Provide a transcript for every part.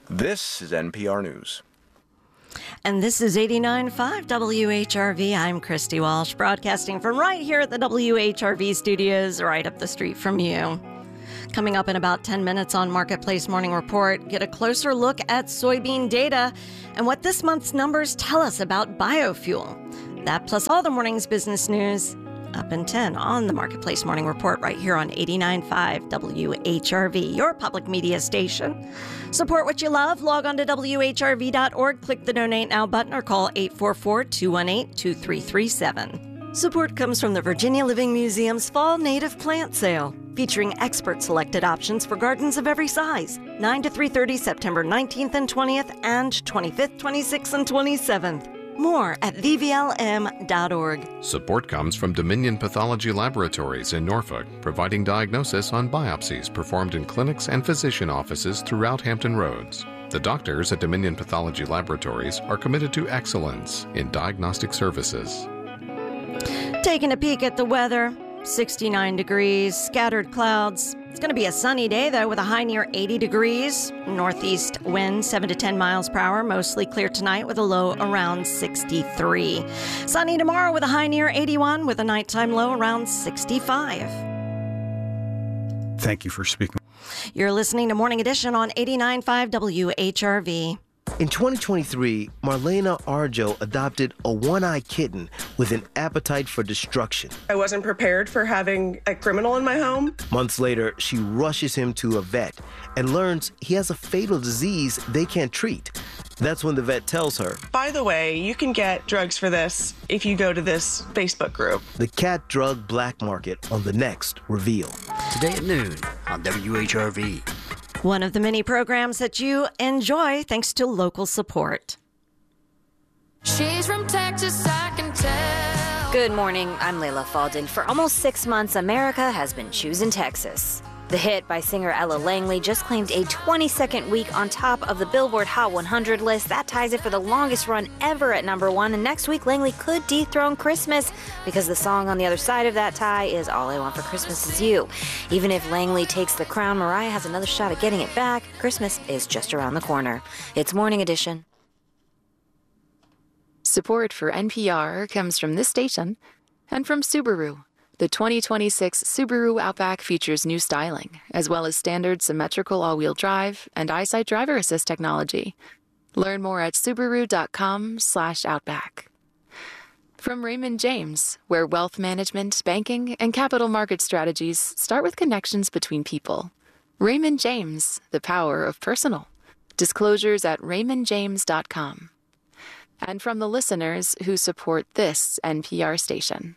This is NPR News. And this is 89.5 WHRV. I'm Christy Walsh, broadcasting from right here at the WHRV studios, right up the street from you. Coming up in about 10 minutes on Marketplace Morning Report, get a closer look at soybean data and what this month's numbers tell us about biofuel. That plus all the morning's business news up in 10 on the Marketplace Morning Report right here on 89.5 WHRV, your public media station. Support what you love. Log on to WHRV.org, click the Donate Now button, or call 844-218-2337. Support comes from the Virginia Living Museum's Fall Native Plant Sale, featuring expert-selected options for gardens of every size. 9 to 3:30, September 19th and 20th, and 25th, 26th, and 27th. More at vvlm.org. Support comes from Dominion Pathology Laboratories in Norfolk, providing diagnosis on biopsies performed in clinics and physician offices throughout Hampton Roads. The doctors at Dominion Pathology Laboratories are committed to excellence in diagnostic services. Taking a peek at the weather, 69 degrees, scattered clouds. It's going to be a sunny day, though, with a high near 80 degrees. Northeast wind 7 to 10 miles per hour. Mostly clear tonight with a low around 63. Sunny tomorrow with a high near 81 with a nighttime low around 65. Thank you for speaking. You're listening to Morning Edition on 89.5 WHRV. In 2023, Marlena Arjo adopted a one-eyed kitten with an appetite for destruction. I wasn't prepared for having a criminal in my home. Months later, she rushes him to a vet and learns he has a fatal disease they can't treat. That's when the vet tells her, By the way, you can get drugs for this if you go to this Facebook group. the cat drug black market on the next Reveal. Today at noon on WHRV. One of the many programs that you enjoy thanks to local support. She's from Texas, I can tell. Good morning, I'm Layla Falden. For almost 6 months, America has been choosing Texas. The hit by singer Ella Langley just claimed a 22nd week on top of the Billboard Hot 100 list. That ties it for the longest run ever at #1. And next week, Langley could dethrone Christmas because the song on the other side of that tie is All I Want for Christmas Is You. Even if Langley takes the crown, Mariah has another shot at getting it back. Christmas is just around the corner. It's Morning Edition. Support for NPR comes from this station and from Subaru. The 2026 Subaru Outback features new styling, as well as standard symmetrical all-wheel drive and EyeSight driver assist technology. Learn more at Subaru.com/Outback. From Raymond James, where wealth management, banking, and capital market strategies start with connections between people. Raymond James, the power of personal. Disclosures at raymondjames.com. And from the listeners who support this NPR station.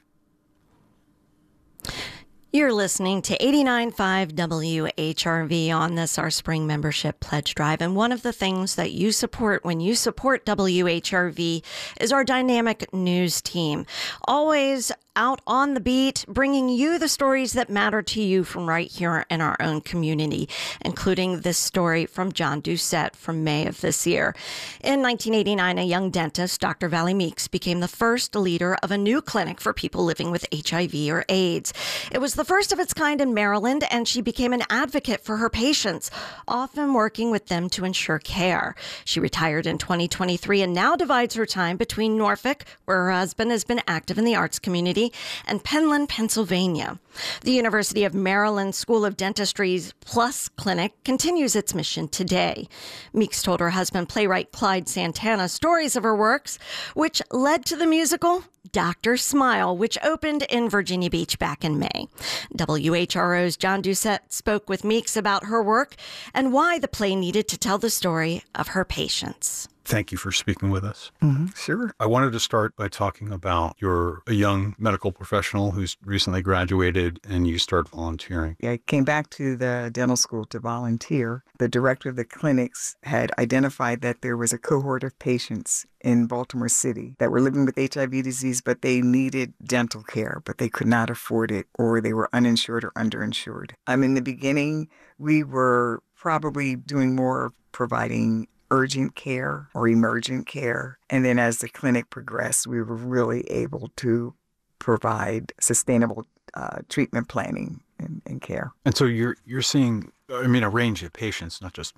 You're listening to 89.5 WHRV on this, our spring membership pledge drive. And one of the things that you support when you support WHRV is our dynamic news team. Always out on the beat, bringing you the stories that matter to you from right here in our own community, including this story from John Doucette from May of this year. In 1989, a young dentist, Dr. Valley Meeks, became the first leader of a new clinic for people living with HIV or AIDS. It was the first of its kind in Maryland, and she became an advocate for her patients, often working with them to ensure care. She retired in 2023 and now divides her time between Norfolk, where her husband has been active in the arts community, and Penland, Pennsylvania. The University of Maryland School of Dentistry's Plus Clinic continues its mission today. Meeks told her husband, playwright Clyde Santana, stories of her works, which led to the musical Dr. Smile, which opened in Virginia Beach back in May. WHRO's John Doucette spoke with Meeks about her work and why the play needed to tell the story of her patients. Thank you for speaking with us. Sure. I wanted to start by talking about you're a young medical professional who's recently graduated and you start volunteering. I came back to the dental school to volunteer. The director of the clinics had identified that there was a cohort of patients in Baltimore City that were living with HIV disease, but they needed dental care, but they could not afford it, or they were uninsured or underinsured. In the beginning, we were probably doing more providing urgent care or emergent care. And then as the clinic progressed, we were really able to provide sustainable treatment planning and care. And so you're seeing, a range of patients, not just men.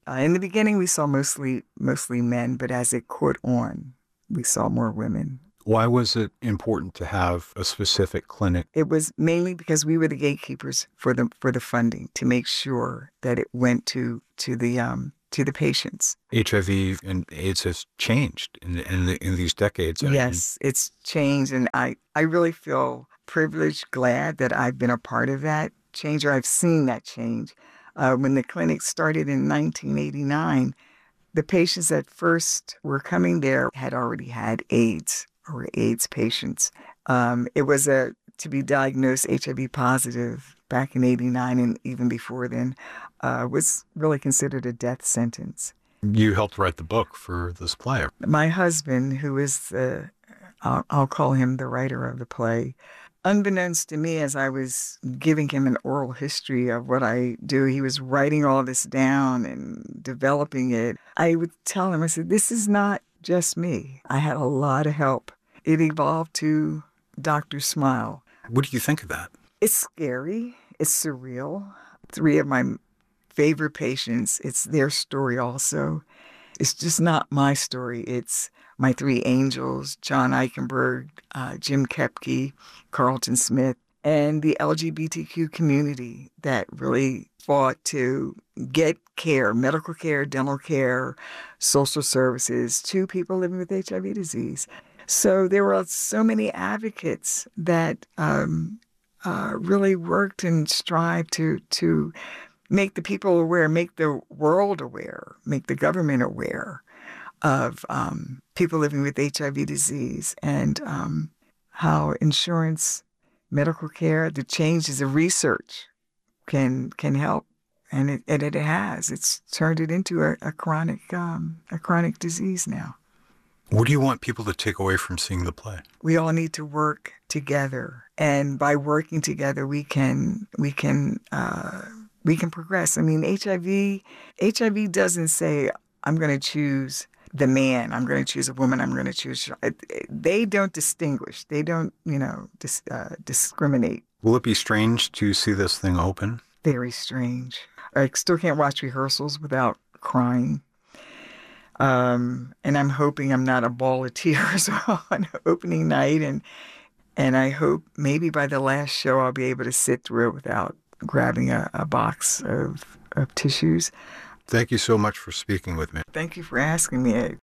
In the beginning, we saw mostly men, but as it caught on, we saw more women. Why was it important to have a specific clinic? It was mainly because we were the gatekeepers for the funding to make sure that it went to the patients. HIV and AIDS has changed in these decades. Yes, it's changed, and I really feel privileged, glad that I've been a part of that change, or I've seen that change. When the clinic started in 1989, the patients that first were coming there had already had AIDS or were AIDS patients. It was to be diagnosed HIV positive back in 89 and even before then was really considered a death sentence. You helped write the book for this play. My husband, who is I'll call him the writer of the play, unbeknownst to me, as I was giving him an oral history of what I do, he was writing all this down and developing it. I would tell him, I said, this is not just me. I had a lot of help. It evolved to Dr. Smile. What do you think of that? It's scary. It's surreal. 3 of my favorite patients, it's their story also. It's just not my story. It's my 3 angels, John Eichenberg, Jim Kepke, Carlton Smith, and the LGBTQ community that really fought to get care, medical care, dental care, social services to people living with HIV disease. So there were so many advocates that really worked and strived to make the people aware, make the world aware, make the government aware of people living with HIV disease and how insurance, medical care, the changes of research can help, and it has. It's turned it into a chronic disease now. What do you want people to take away from seeing the play? We all need to work together, and by working together, we can progress. I mean, HIV doesn't say, I'm going to choose the man, I'm going to choose a woman, I'm going to choose. They don't distinguish. They don't, discriminate. Will it be strange to see this thing open? Very strange. I still can't watch rehearsals without crying. And I'm hoping I'm not a ball of tears on opening night. And I hope maybe by the last show I'll be able to sit through it without grabbing a box of tissues. Thank you so much for speaking with me. Thank you for asking me.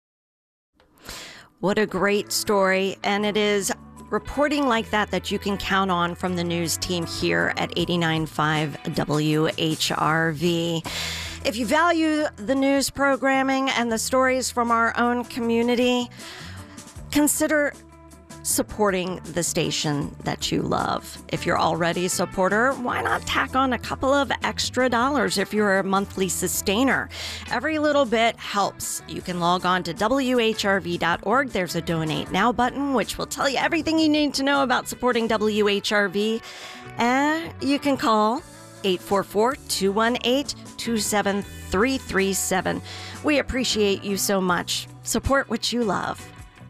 What a great story. And it is reporting like that you can count on from the news team here at 89.5 WHRV. If you value the news programming and the stories from our own community, consider supporting the station that you love. If you're already a supporter, why not tack on a couple of extra dollars if you're a monthly sustainer? Every little bit helps. You can log on to WHRV.org. There's a Donate Now button, which will tell you everything you need to know about supporting WHRV. And you can call 844-218-27337. We appreciate you so much. Support what you love.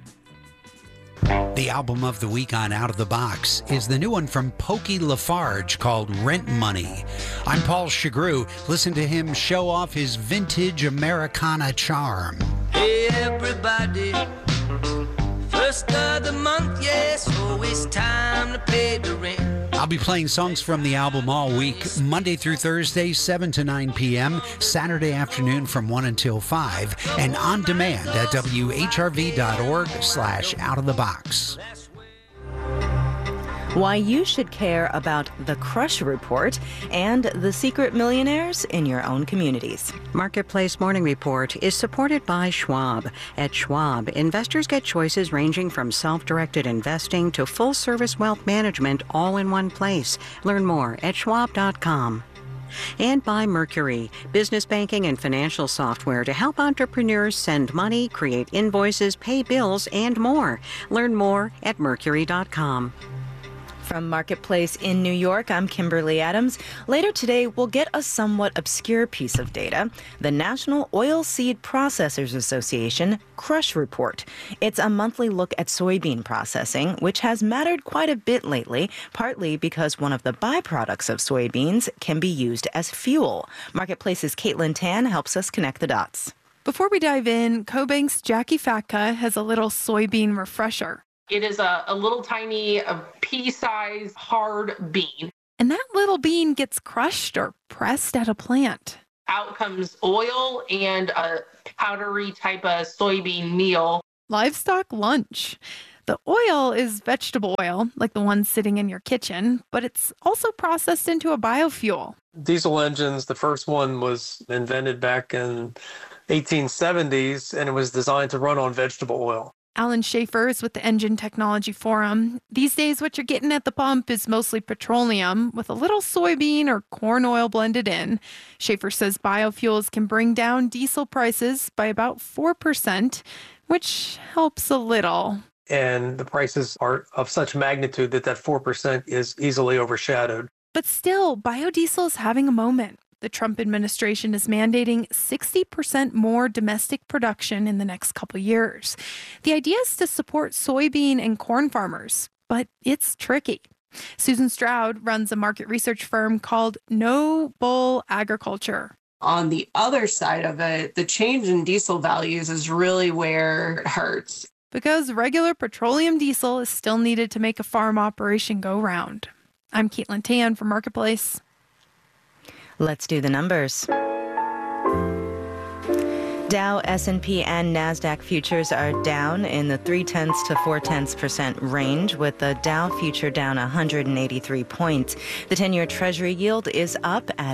The album of the week on Out of the Box is the new one from Pokey Lafarge called Rent Money. I'm Paul Chagru. Listen to him show off his vintage Americana charm. Hey everybody, first of the month, yes, so it's time to pay the rent. I'll be playing songs from the album all week, Monday through Thursday, 7 to 9 p.m., Saturday afternoon from 1 until 5, and on demand at whrv.org/outofthebox. Why you should care about the Crush Report and the secret millionaires in your own communities. Marketplace Morning Report is supported by Schwab. At Schwab, investors get choices ranging from self-directed investing to full-service wealth management all in one place. Learn more at schwab.com. And by Mercury, business banking and financial software to help entrepreneurs send money, create invoices, pay bills, and more. Learn more at mercury.com. From Marketplace in New York, I'm Kimberly Adams. Later today, we'll get a somewhat obscure piece of data, the National Oilseed Processors Association Crush Report. It's a monthly look at soybean processing, which has mattered quite a bit lately, partly because one of the byproducts of soybeans can be used as fuel. Marketplace's Caitlin Tan helps us connect the dots. Before we dive in, CoBank's Jackie Fatka has a little soybean refresher. It is a little tiny pea-sized hard bean. And that little bean gets crushed or pressed at a plant. Out comes oil and a powdery type of soybean meal. Livestock lunch. The oil is vegetable oil, like the one sitting in your kitchen, but it's also processed into a biofuel. Diesel engines, the first one was invented back in 1870s, and it was designed to run on vegetable oil. Alan Schaefer is with the Engine Technology Forum. These days, what you're getting at the pump is mostly petroleum with a little soybean or corn oil blended in. Schaefer says biofuels can bring down diesel prices by about 4%, which helps a little. And the prices are of such magnitude that 4% is easily overshadowed. But still, biodiesel is having a moment. The Trump administration is mandating 60% more domestic production in the next couple years. The idea is to support soybean and corn farmers, but it's tricky. Susan Stroud runs a market research firm called No Bull Agriculture. On the other side of it, the change in diesel values is really where it hurts. Because regular petroleum diesel is still needed to make a farm operation go round. I'm Caitlin Tan for Marketplace. Let's do the numbers. Dow, S&P, and NASDAQ futures are down in the 0.3 to 0.4% range, with the Dow future down 183 points. The 10-year Treasury yield is up at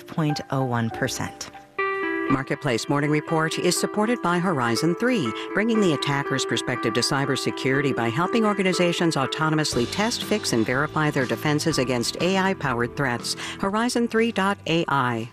5.01%. Marketplace Morning Report is supported by Horizon 3, bringing the attacker's perspective to cybersecurity by helping organizations autonomously test, fix, and verify their defenses against AI-powered threats. Horizon3.ai.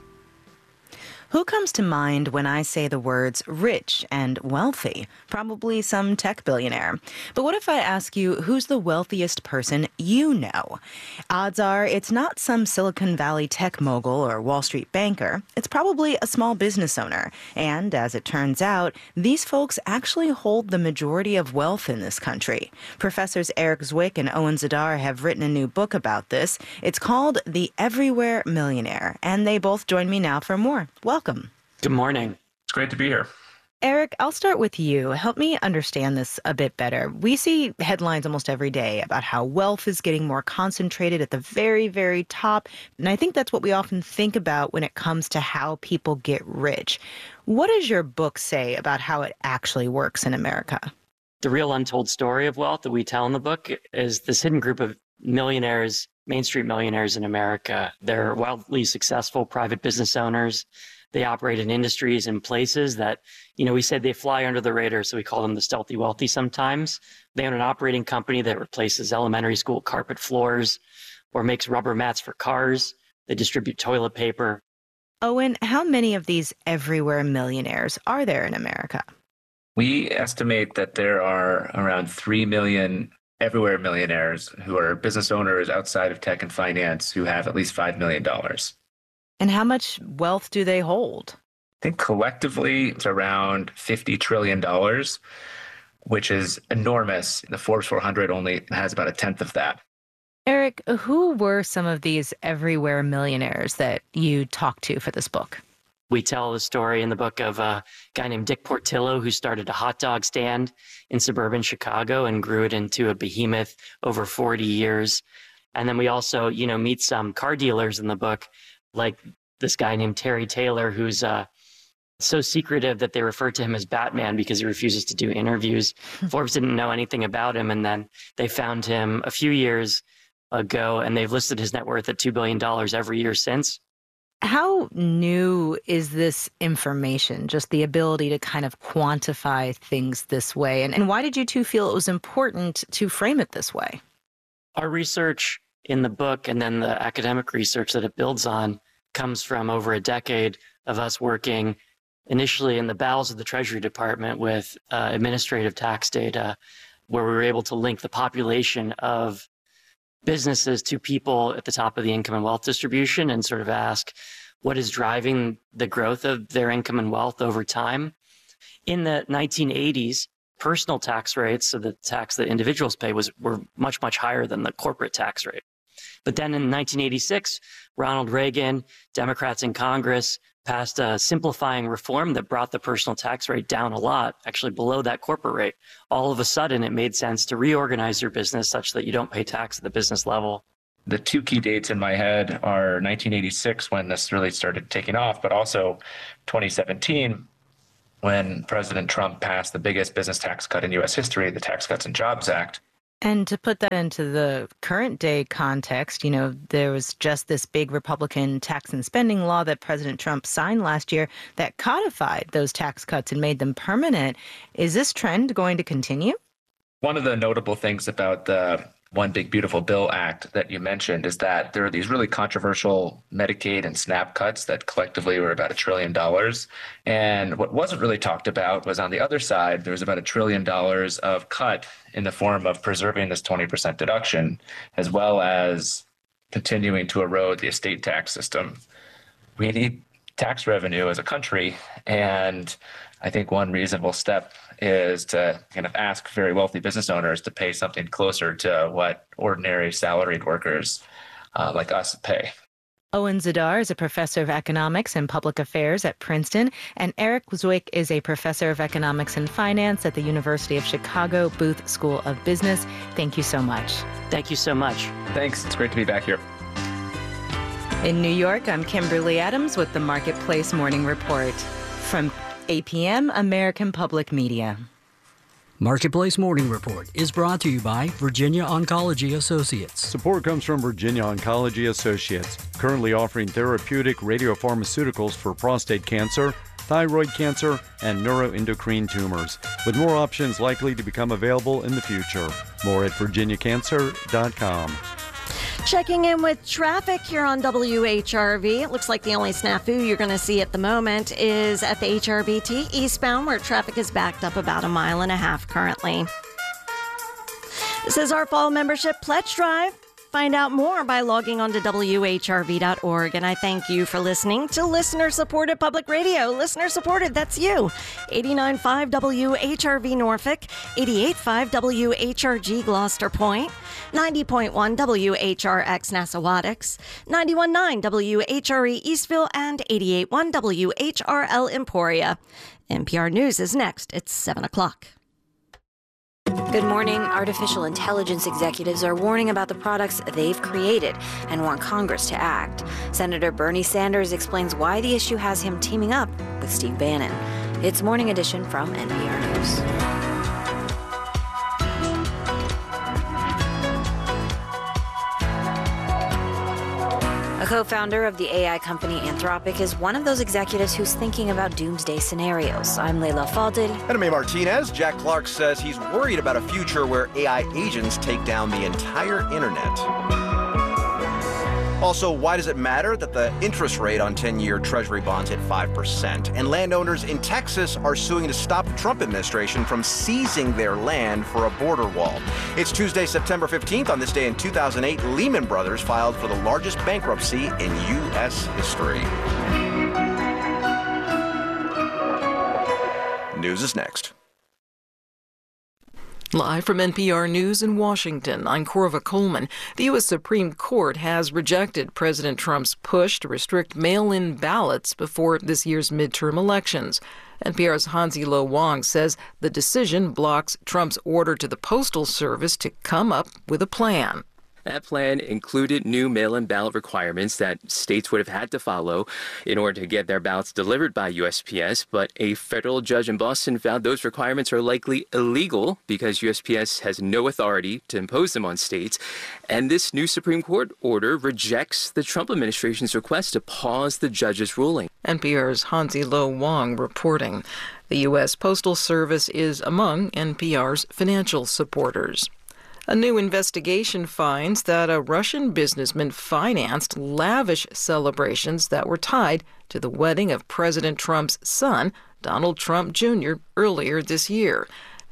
Who comes to mind when I say the words rich and wealthy? Probably some tech billionaire. But what if I ask you, who's the wealthiest person you know? Odds are it's not some Silicon Valley tech mogul or Wall Street banker. It's probably a small business owner. And as it turns out, these folks actually hold the majority of wealth in this country. Professors Eric Zwick and Owen Zidar have written a new book about this. It's called The Everywhere Millionaire, and they both join me now for more. Welcome. Good morning. It's great to be here. Eric, I'll start with you. Help me understand this a bit better. We see headlines almost every day about how wealth is getting more concentrated at the very, very top. And I think that's what we often think about when it comes to how people get rich. What does your book say about how it actually works in America? The real untold story of wealth that we tell in the book is this hidden group of millionaires, Main Street millionaires in America. They're wildly successful private business owners. They operate in industries and places that, we said they fly under the radar, so we call them the stealthy wealthy sometimes. They own an operating company that replaces elementary school carpet floors or makes rubber mats for cars. They distribute toilet paper. Owen, how many of these everywhere millionaires are there in America? We estimate that there are around 3 million everywhere millionaires who are business owners outside of tech and finance who have at least $5 million. And how much wealth do they hold? I think collectively it's around $50 trillion, which is enormous. The Forbes 400 only has about 1/10 of that. Eric, who were some of these everywhere millionaires that you talked to for this book? We tell the story in the book of a guy named Dick Portillo who started a hot dog stand in suburban Chicago and grew it into a behemoth over 40 years. And then we also, meet some car dealers in the book, like this guy named Terry Taylor, who's so secretive that they refer to him as Batman because he refuses to do interviews. Forbes didn't know anything about him, and then they found him a few years ago, and they've listed his net worth at $2 billion every year since. How new is this information, just the ability to kind of quantify things this way? And why did you two feel it was important to frame it this way? Our research in the book and then the academic research that it builds on comes from over a decade of us working initially in the bowels of the Treasury Department with administrative tax data, where we were able to link the population of businesses to people at the top of the income and wealth distribution and sort of ask what is driving the growth of their income and wealth over time. In the 1980s, personal tax rates, so the tax that individuals pay, were much, much higher than the corporate tax rate. But then in 1986, Ronald Reagan, Democrats in Congress, passed a simplifying reform that brought the personal tax rate down a lot, actually below that corporate rate. All of a sudden, it made sense to reorganize your business such that you don't pay tax at the business level. The two key dates in my head are 1986, when this really started taking off, but also 2017, when President Trump passed the biggest business tax cut in U.S. history, the Tax Cuts and Jobs Act. And to put that into the current day context, there was just this big Republican tax and spending law that President Trump signed last year that codified those tax cuts and made them permanent. Is this trend going to continue? One of the notable things about the One Big Beautiful Bill Act that you mentioned is that there are these really controversial Medicaid and SNAP cuts that collectively were about $1 trillion. And what wasn't really talked about was on the other side, there was about $1 trillion of cut in the form of preserving this 20% deduction, as well as continuing to erode the estate tax system. We need tax revenue as a country, and I think one reasonable step is to kind of ask very wealthy business owners to pay something closer to what ordinary salaried workers like us pay. Owen Zidar is a professor of economics and public affairs at Princeton, and Eric Zwick is a professor of economics and finance at the University of Chicago Booth School of Business. Thank you so much. Thank you so much. Thanks. It's great to be back here. In New York, I'm Kimberly Adams with the Marketplace Morning Report. From APM, American Public Media. Marketplace Morning Report is brought to you by Virginia Oncology Associates. Support comes from Virginia Oncology Associates, currently offering therapeutic radiopharmaceuticals for prostate cancer, thyroid cancer, and neuroendocrine tumors, with more options likely to become available in the future. More at virginiacancer.com. Checking in with traffic here on WHRV. It looks like the only snafu you're going to see at the moment is at the HRBT eastbound, where traffic is backed up about 1.5 miles currently. This is our fall membership pledge drive. Find out more by logging on to WHRV.org. And I thank you for listening to listener-supported public radio. Listener-supported, that's you. 89.5 WHRV Norfolk, 88.5 WHRG Gloucester Point, 90.1 WHRX Nassawattix, 91.9 WHRE Eastville, and 88.1 WHRL Emporia. NPR News is next. It's 7 o'clock. Good morning. Artificial intelligence executives are warning about the products they've created and want Congress to act. Senator Bernie Sanders explains why the issue has him teaming up with Steve Bannon. It's Morning Edition from NPR News. A co-founder of the AI company Anthropic is one of those executives who's thinking about doomsday scenarios. I'm Leila Fadel. And I'm Martinez. Jack Clark says he's worried about a future where AI agents take down the entire internet. Also, why does it matter that the interest rate on 10-year Treasury bonds hit 5%? And landowners in Texas are suing to stop the Trump administration from seizing their land for a border wall. It's Tuesday, September 15th. On this day in 2008, Lehman Brothers filed for the largest bankruptcy in U.S. history. News is next. Live from NPR News in Washington, I'm Corva Coleman. The U.S. Supreme Court has rejected President Trump's push to restrict mail-in ballots before this year's midterm elections. NPR's Hansi Lo Wang says the decision blocks Trump's order to the Postal Service to come up with a plan. That plan included new mail-in ballot requirements that states would have had to follow in order to get their ballots delivered by USPS, but a federal judge in Boston found those requirements are likely illegal because USPS has no authority to impose them on states. And this new Supreme Court order rejects the Trump administration's request to pause the judge's ruling. NPR's Hansi Lo Wang reporting. The U.S. Postal Service is among NPR's financial supporters. A new investigation finds that a Russian businessman financed lavish celebrations that were tied to the wedding of President Trump's son, Donald Trump Jr., earlier this year.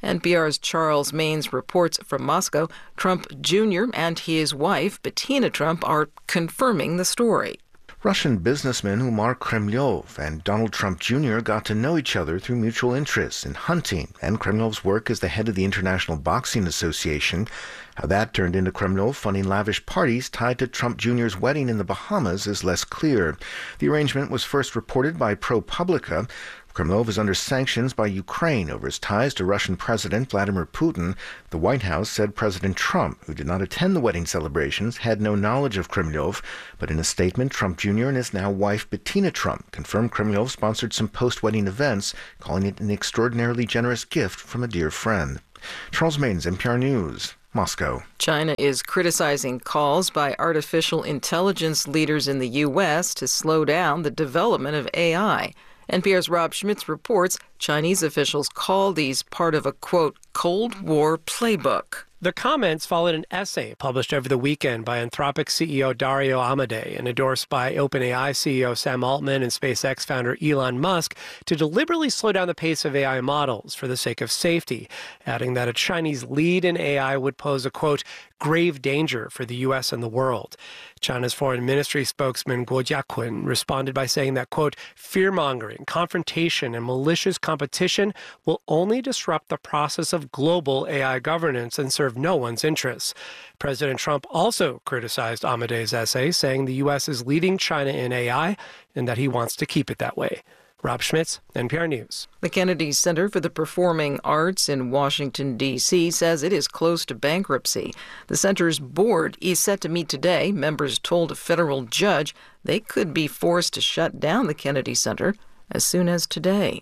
NPR's Charles Maynes reports from Moscow. Trump Jr. and his wife, Bettina Trump, are confirming the story. Russian businessman Umar Kremlov and Donald Trump Jr. got to know each other through mutual interests in hunting and Kremlov's work as the head of the International Boxing Association. How that turned into Kremlov funding lavish parties tied to Trump Jr.'s wedding in the Bahamas is less clear. The arrangement was first reported by ProPublica. Kremlov is under sanctions by Ukraine over his ties to Russian President Vladimir Putin. The White House said President Trump, who did not attend the wedding celebrations, had no knowledge of Kremlov. But in a statement, Trump Jr. and his now wife Bettina Trump confirmed Kremlov sponsored some post-wedding events, calling it an extraordinarily generous gift from a dear friend. Charles Maynes, NPR News, Moscow. China is criticizing calls by artificial intelligence leaders in the U.S. to slow down the development of AI. NPR's Rob Schmitz reports Chinese officials call these part of a, quote, Cold War playbook. The comments followed an essay published over the weekend by Anthropic CEO Dario Amodei and endorsed by OpenAI CEO Sam Altman and SpaceX founder Elon Musk to deliberately slow down the pace of AI models for the sake of safety, adding that a Chinese lead in AI would pose a, quote, grave danger for the U.S. and the world. China's foreign ministry spokesman Guo Jiaqun responded by saying that, quote, fear-mongering, confrontation, and malicious competition will only disrupt the process of global AI governance and serve no one's interests. President Trump also criticized Amodei's essay, saying the U.S. is leading China in AI and that he wants to keep it that way. Rob Schmitz, NPR News. The Kennedy Center for the Performing Arts in Washington, D.C. says it is close to bankruptcy. The center's board is set to meet today. Members told a federal judge they could be forced to shut down the Kennedy Center as soon as today.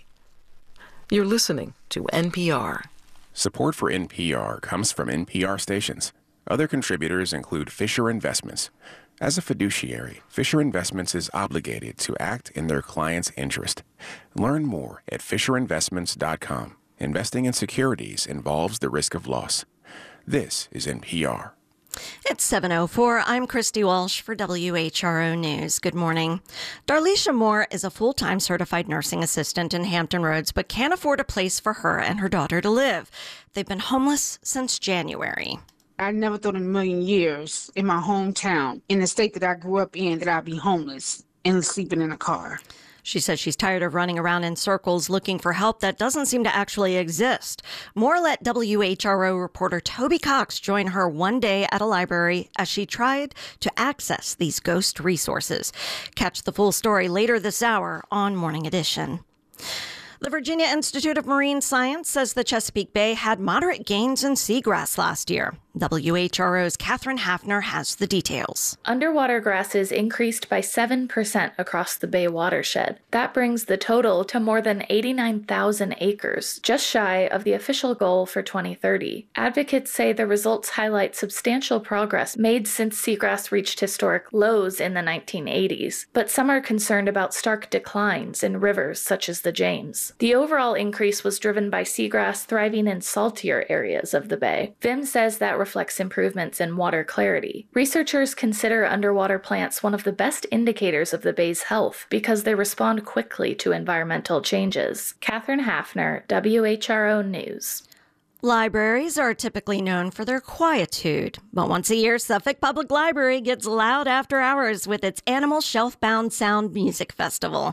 You're listening to NPR. Support for NPR comes from NPR stations. Other contributors include Fisher Investments. As a fiduciary, Fisher Investments is obligated to act in their client's interest. Learn more at FisherInvestments.com. Investing in securities involves the risk of loss. This is NPR. It's 7:04. I'm Christy Walsh for WHRO News. Good morning. Darlisha Moore is a full-time certified nursing assistant in Hampton Roads, but can't afford a place for her and her daughter to live. They've been homeless since January. I never thought in a million years in my hometown, in the state that I grew up in, that I'd be homeless and sleeping in a car. She says she's tired of running around in circles looking for help that doesn't seem to actually exist. Moore let WHRO reporter Toby Cox join her one day at a library as she tried to access these ghost resources. Catch the full story later this hour on Morning Edition. The Virginia Institute of Marine Science says the Chesapeake Bay had moderate gains in seagrass last year. WHRO's Catherine Hafner has the details. Underwater grasses increased by 7% across the Bay watershed. That brings the total to more than 89,000 acres, just shy of the official goal for 2030. Advocates say the results highlight substantial progress made since seagrass reached historic lows in the 1980s, but some are concerned about stark declines in rivers such as the James. The overall increase was driven by seagrass thriving in saltier areas of the bay. VIM says that reflects improvements in water clarity. Researchers consider underwater plants one of the best indicators of the bay's health because they respond quickly to environmental changes. Catherine Hafner, WHRO News. Libraries are typically known for their quietude, but once a year, Suffolk Public Library gets loud after hours with its Animal Shelf-Bound Sound Music Festival.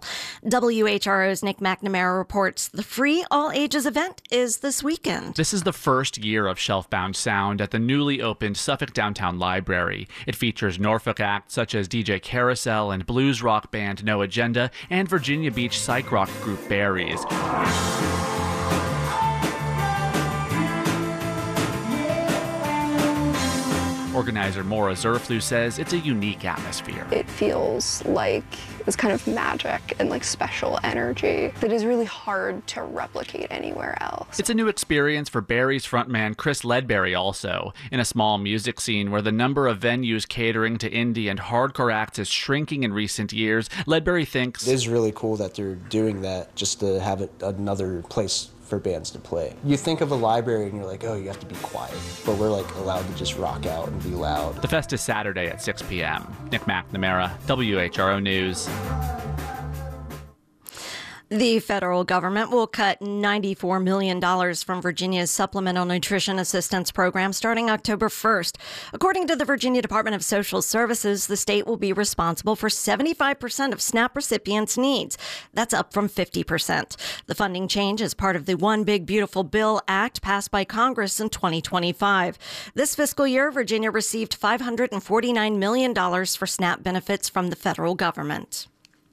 WHRO's Nick McNamara reports the free all-ages event is this weekend. This is the first year of Shelf-Bound Sound at the newly opened Suffolk Downtown Library. It features Norfolk acts such as DJ Carousel and blues rock band No Agenda and Virginia Beach psych rock group Berries. Organizer Maura Zerflu says it's a unique atmosphere. It feels like this kind of magic and like special energy that is really hard to replicate anywhere else. It's a new experience for Berries frontman Chris Ledberry also. In a small music scene where the number of venues catering to indie and hardcore acts is shrinking in recent years, Ledberry thinks it is really cool that they're doing that just to have it another place for bands to play. You think of a library and you're like, oh, you have to be quiet. But we're like allowed to just rock out and be loud. The fest is Saturday at 6 p.m. Nick McNamara, WHRO News. The federal government will cut $94 million from Virginia's Supplemental Nutrition Assistance Program starting October 1st. According to the Virginia Department of Social Services, the state will be responsible for 75% of SNAP recipients' needs. That's up from 50%. The funding change is part of the One Big Beautiful Bill Act passed by Congress in 2025. This fiscal year, Virginia received $549 million for SNAP benefits from the federal government.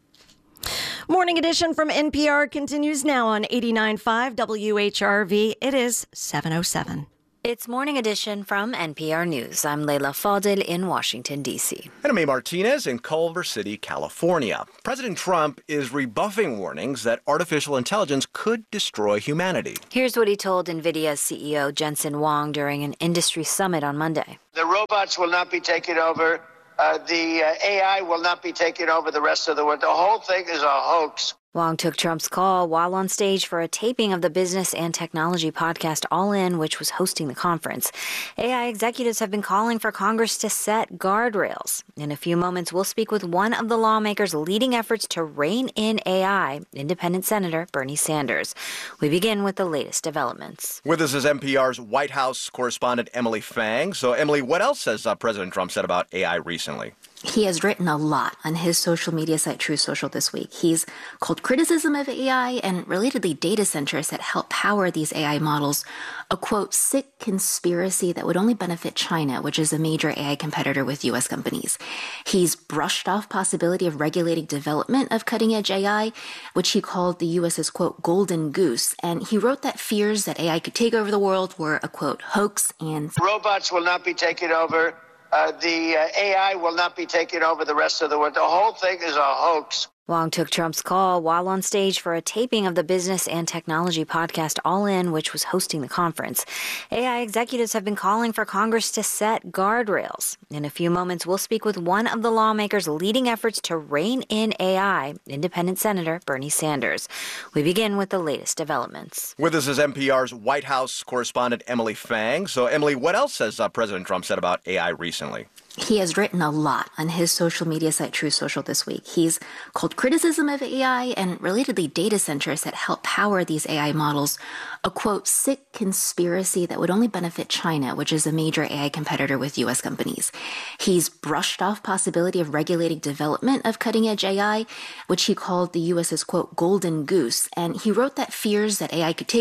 Morning Edition from NPR continues now on 89.5 WHRV. It is 7:07. It's Morning Edition from NPR News. I'm Leila Fadel in Washington, D.C. And I'm A. Martinez in Culver City, California. President Trump is rebuffing warnings that artificial intelligence could destroy humanity. Here's what he told NVIDIA's CEO Jensen Huang during an industry summit on Monday. The robots will not be taking over. The AI will not be taking over the rest of the world. The whole thing is a hoax. Huang took Trump's call while on stage for a taping of the business and technology podcast All In, which was hosting the conference. AI executives have been calling for Congress to set guardrails. In a few moments, we'll speak with one of the lawmakers leading efforts to rein in AI, Independent Senator Bernie Sanders. We begin with the latest developments. With us is NPR's White House correspondent Emily Fang. So, Emily, what else has President Trump said about AI recently? He has written a lot on his social media site, Truth Social, this week. He's called criticism of AI and relatedly data centers that help power these AI models a, quote, sick conspiracy that would only benefit China, which is a major AI competitor with U.S. companies. He's brushed off possibility of regulating development of cutting-edge AI, which he called the U.S.'s, quote, golden goose. And he wrote that fears that AI could take over the world were a, quote, hoax and... Robots will not be taking over. The AI will not be taking over the rest of the world. The whole thing is a hoax. Huang took Trump's call while on stage for a taping of the business and technology podcast All In, which was hosting the conference. AI executives have been calling for Congress to set guardrails. In a few moments, we'll speak with one of the lawmakers leading efforts to rein in AI, Independent Senator Bernie Sanders. We begin with the latest developments. With us is NPR's White House correspondent Emily Fang. So, Emily, what else has President Trump said about AI recently? He has written a lot on his social media site, Truth Social, this week. He's called criticism of AI and relatedly data centers that help power these AI models a, quote, sick conspiracy that would only benefit China, which is a major AI competitor with U.S. companies. He's brushed off possibility of regulating development of cutting-edge AI, which he called the U.S.'s, quote, golden goose. And he wrote that fears that AI could take